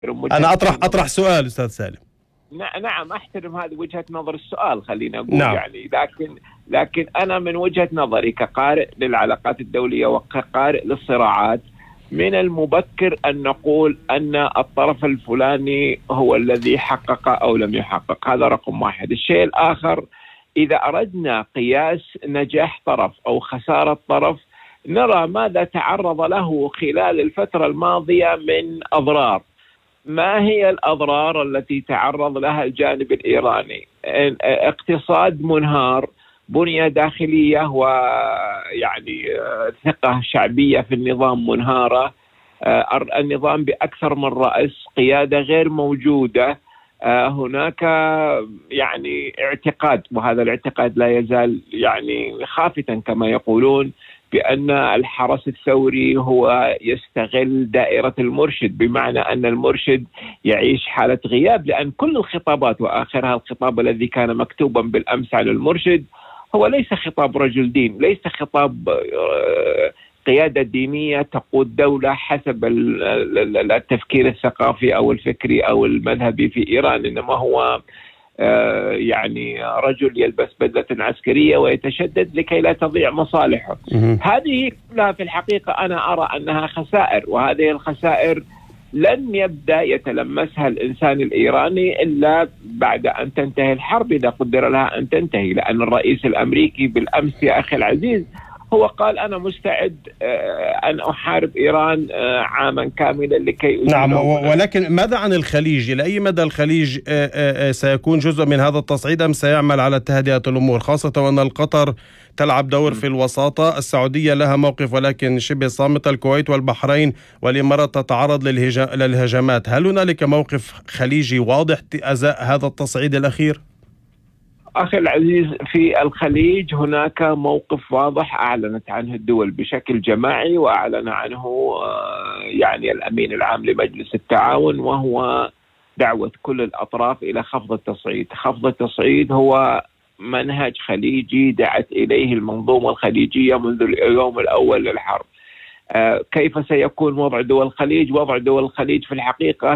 أنا أطرح سؤال أستاذ سالم. نعم، أحترم هذه وجهة نظر السؤال، خلينا نقول. نعم. يعني لكن أنا من وجهة نظري كقارئ للعلاقات الدولية وكقارئ للصراعات، من المبكر أن نقول أن الطرف الفلاني هو الذي حقق أو لم يحقق. هذا رقم واحد. الشيء الآخر، إذا أردنا قياس نجاح طرف أو خسارة طرف، نرى ماذا تعرض له خلال الفترة الماضية من أضرار. ما هي الأضرار التي تعرض لها الجانب الإيراني؟ اقتصاد منهار، بنية داخلية ويعني ثقة شعبية في النظام منهارة، النظام بأكثر من رأس، قيادة غير موجودة، هناك يعني اعتقاد، وهذا الاعتقاد لا يزال يعني خافتا كما يقولون، بأن الحرس الثوري هو يستغل دائرة المرشد، بمعنى أن المرشد يعيش حالة غياب، لأن كل الخطابات وآخرها الخطاب الذي كان مكتوبا بالأمس على المرشد هو ليس خطاب رجل دين، ليس خطاب قيادة دينية تقود دولة حسب التفكير الثقافي أو الفكري أو المذهبي في إيران، إنما هو يعني رجل يلبس بدلة عسكرية ويتشدد لكي لا تضيع مصالحه. هذه كلها في الحقيقة أنا أرى أنها خسائر، وهذه الخسائر لن يبدأ يتلمسها الإنسان الإيراني إلا بعد أن تنتهي الحرب، إذا قدر لها أن تنتهي. لأن الرئيس الأمريكي بالأمس يا أخي العزيز هو قال أنا مستعد أن أحارب إيران عاما كاملا لكي نعم. ولكن ماذا عن الخليج؟ إلى أي مدى الخليج سيكون جزء من هذا التصعيد أم سيعمل على تهدئة الأمور، خاصة وأن القطر تلعب دور في الوساطة، السعودية لها موقف ولكن شبه صامتة، الكويت والبحرين والإمارات تتعرض للهجمات. هل هنالك موقف خليجي واضح أزاء هذا التصعيد الأخير؟ أخي العزيز، في الخليج هناك موقف واضح أعلنت عنه الدول بشكل جماعي، وأعلن عنه يعني الأمين العام لمجلس التعاون، وهو دعوة كل الأطراف إلى خفض التصعيد. خفض التصعيد هو منهج خليجي دعت إليه المنظومة الخليجية منذ اليوم الأول للحرب. كيف سيكون وضع دول الخليج؟ وضع دول الخليج في الحقيقة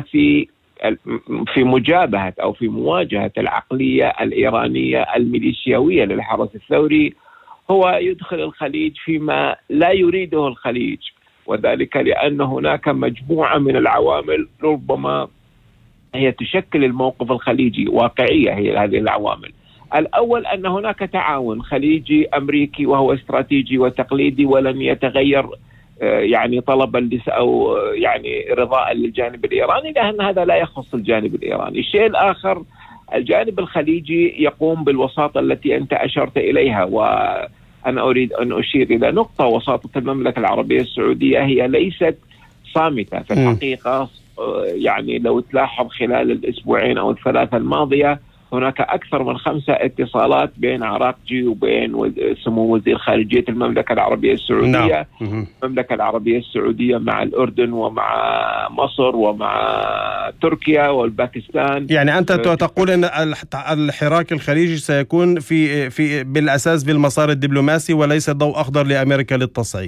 في مجابهة أو في مواجهة العقلية الإيرانية الميليشياوية للحرس الثوري، هو يدخل الخليج فيما لا يريده الخليج، وذلك لأن هناك مجموعة من العوامل ربما هي تشكل الموقف الخليجي. واقعية هي هذه العوامل. الأول أن هناك تعاون خليجي أمريكي وهو استراتيجي وتقليدي ولن يتغير يعني طلبا أو يعني رضاء للجانب الإيراني، لأن هذا لا يخص الجانب الإيراني. الشيء الآخر، الجانب الخليجي يقوم بالوساطة التي أنت أشرت إليها، وأنا أريد أن أشير إلى نقطة. وساطة المملكة العربية السعودية هي ليست صامتة في الحقيقة. يعني لو تلاحظ خلال الأسبوعين أو الثلاثة الماضية هناك أكثر من 5 اتصالات بين عراقجي وبين سمو وزير خارجية المملكة العربية السعودية. المملكة العربية السعودية مع الأردن ومع مصر ومع تركيا والباكستان. يعني أنت تقول أن الحراك الخليجي سيكون في بالأساس بالمسار الدبلوماسي وليس ضوء أخضر لأمريكا للتصعيد.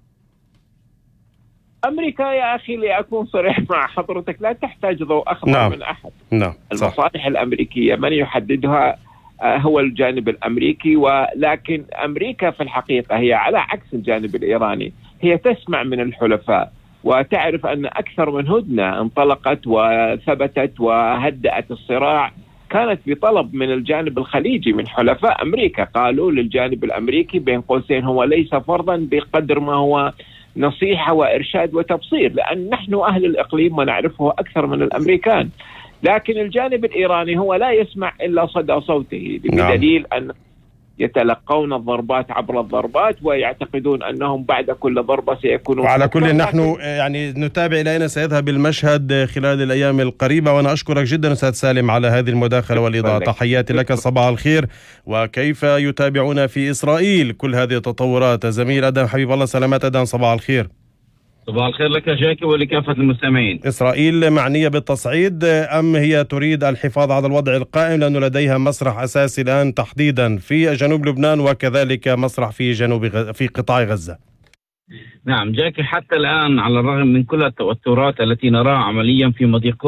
أمريكا يا أخي لأكون صريح مع حضرتك لا تحتاج ضوء أخضر من أحد. المصالح الأمريكية من يحددها هو الجانب الأمريكي، ولكن أمريكا في الحقيقة هي على عكس الجانب الإيراني، هي تسمع من الحلفاء وتعرف أن أكثر من هدنة انطلقت وثبتت وهدأت الصراع كانت بطلب من الجانب الخليجي من حلفاء أمريكا. قالوا للجانب الأمريكي بين قوسين هو ليس فرضا بقدر ما هو نصيحة وإرشاد وتبصير، لأن نحن أهل الإقليم ونعرفه أكثر من الأمريكان. لكن الجانب الإيراني هو لا يسمع إلا صدى صوته، بدليل أن يتلقون الضربات عبر الضربات ويعتقدون أنهم بعد كل ضربة سيكونون. وعلى كل نحن يعني نتابع إلى أين سيذهب المشهد خلال الأيام القريبة. وأنا أشكرك جدا أستاذ سالم على هذه المداخلة والإضاءة. تحياتي لك، صباح الخير. وكيف يتابعون في إسرائيل كل هذه التطورات؟ زميل أدم حبيب الله، سلامات أدم، صباح الخير. صباح الخير لك جاكي ولكافة المستمعين. إسرائيل معنية بالتصعيد أم هي تريد الحفاظ على الوضع القائم، لأنه لديها مسرح أساسي الآن تحديدا في جنوب لبنان وكذلك مسرح في قطاع غزة؟ نعم جاكي، حتى الآن على الرغم من كل التوترات التي نراها عمليا في مضيق